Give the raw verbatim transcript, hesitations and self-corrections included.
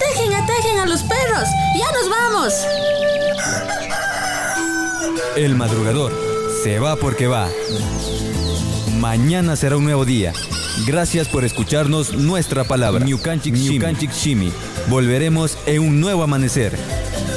Atajen, atajen a los perros. Ya nos vamos. El madrugador se va porque va. Mañana será un nuevo día. Gracias por escucharnos nuestra palabra. Ñukanchik Shimi. Volveremos en un nuevo amanecer.